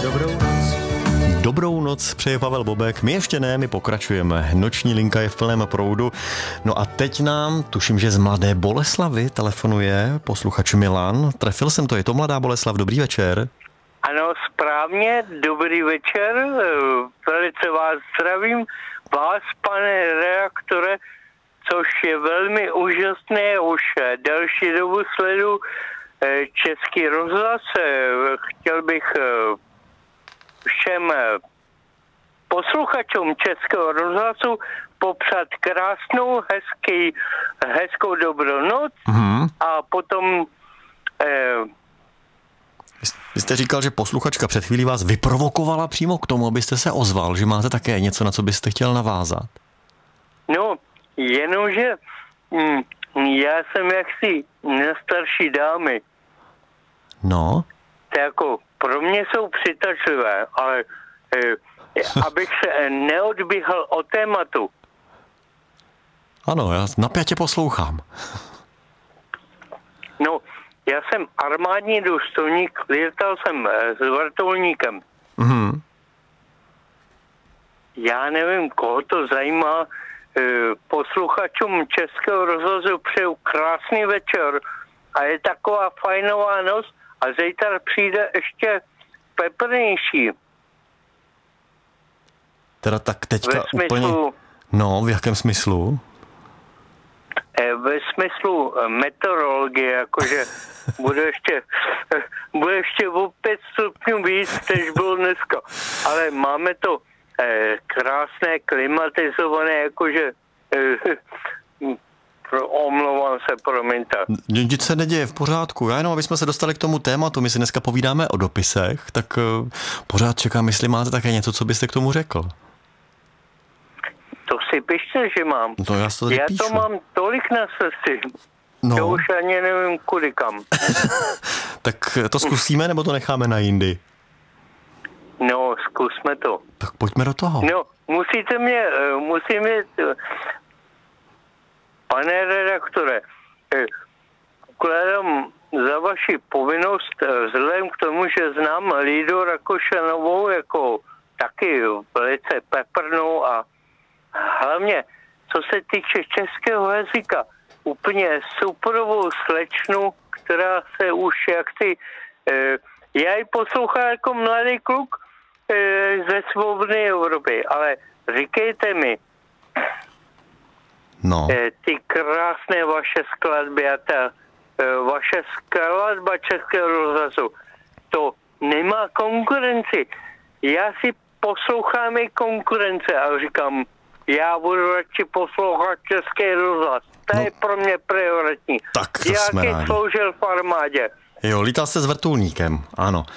Dobrou noc, přeje Pavel Bobek. My ještě ne, my pokračujeme. Noční linka je v plném proudu. No a teď nám, tuším, že z Mladé Boleslavi telefonuje posluchač Milan. Trefil jsem to, je to Mladá Boleslav, dobrý večer. Ano, správně, dobrý večer, velice vás zdravím, vás, pane redaktore, což je velmi úžasné, už delší dobu sledu Český rozhlas. Chtěl bych všem posluchačům Českého rozhlasu popřát krásnou, hezkou dobrou noc a potom... Vy jste říkal, že posluchačka před chvílí vás vyprovokovala přímo k tomu, abyste se ozval, že máte také něco, na co byste chtěl navázat. No, jenomže já jsem jaksi nestarší dámy. No? To jako pro mě jsou přitažlivé, ale abych se neodbíhal od tématu. Ano, já napjatě poslouchám. No, já jsem armádní důstojník, létal jsem s vrtulníkem. Mhm. Já nevím, koho to zajímá. Posluchačům Českého rozhlasu přeju krásný večer a je taková fajnová noc a zítra přijde ještě peprnější. Teda tak teďka ve smyslu, úplně... No, v jakém smyslu? Ve smyslu meteorologie, jakože bude ještě o 5 stupňů víc, než bylo dneska. Ale máme to krásné, klimatizované, jakože omlouvám se, promiňte. Nic se neděje, v pořádku. Já jenom, aby jsme se dostali k tomu tématu, my si dneska povídáme o dopisech, tak pořád čekám, jestli máte také něco, co byste k tomu řekl. To si pište, že mám. No, já to mám tolik na srdci, že už ani nevím kudy kam. Tak to zkusíme, nebo to necháme na jindy? No, zkusme to. Tak pojďme do toho. No, musíme, pane redaktore, ukládám za vaši povinnost, vzhledem k tomu, že znám Lídu Rakošanovou jako taky velice peprnou a hlavně, co se týče českého jazyka, úplně superovou slečnu, která se už jaksi... já ji poslouchám jako mladý kluk ze svobodné Evropy, ale říkejte mi, ty krásné vaše skladby a ta vaše skladba Českého rozhlasu, to nemá konkurenci. Já si poslouchám i konkurence a říkám, já budu radši poslouchat Český rozhlas. To je pro mě prioritní. Tak to jsme rádi. Jaký sloužil v armádě. Jo, lítal jste s vrtulníkem, ano.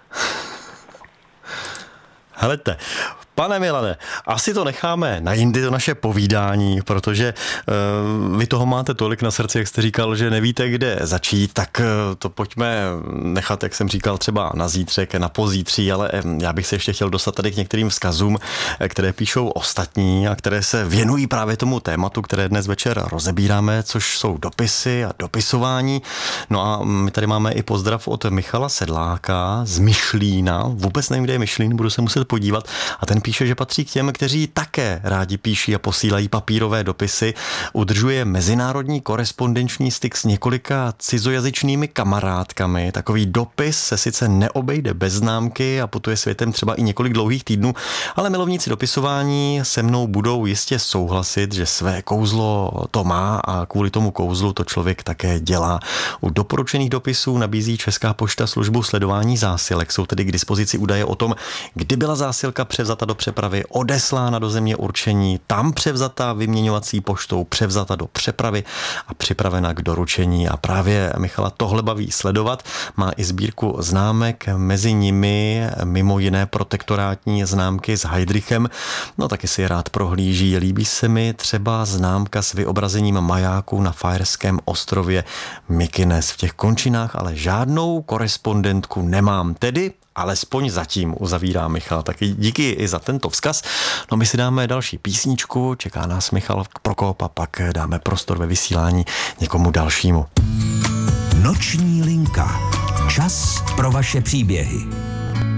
Helejte, pane Milane, asi to necháme na jindy, to naše povídání, protože vy toho máte tolik na srdci, jak jste říkal, že nevíte, kde začít, tak to pojďme nechat, jak jsem říkal, třeba na zítřek, na pozítří, ale já bych se ještě chtěl dostat tady k některým vzkazům, které píšou ostatní a které se věnují právě tomu tématu, které dnes večer rozebíráme, což jsou dopisy a dopisování. No a my tady máme i pozdrav od Michala Sedláka z Myšlína. Vůbec nevím, kde je Myšlín, budu se muset podívat. A ten píše, že patří k těm, kteří také rádi píší a posílají papírové dopisy. Udržuje mezinárodní korespondenční styk s několika cizojazyčnými kamarádkami. Takový dopis se sice neobejde bez známky a putuje světem třeba i několik dlouhých týdnů, ale milovníci dopisování se mnou budou jistě souhlasit, že své kouzlo to má a kvůli tomu kouzlu to člověk také dělá. U doporučených dopisů nabízí Česká pošta službu sledování zásilek. Jsou tedy k dispozici údaje o tom, kdy byla zásilka převzata do přepravy, odeslána do země určení, tam převzata vyměňovací poštou, převzata do přepravy a připravena k doručení. A právě Michala tohle baví sledovat. Má i sbírku známek, mezi nimi mimo jiné protektorátní známky s Heydrichem. No taky si je rád prohlíží. Líbí se mi třeba známka s vyobrazením majáku na Faerském ostrově Mykines. V těch končinách ale žádnou korespondentku nemám. Tedy alespoň zatím, uzavírá Michal. Taky díky i za tento vzkaz. No my si dáme další písničku, čeká nás Michal Prokop a pak dáme prostor ve vysílání někomu dalšímu. Noční linka. Čas pro vaše příběhy.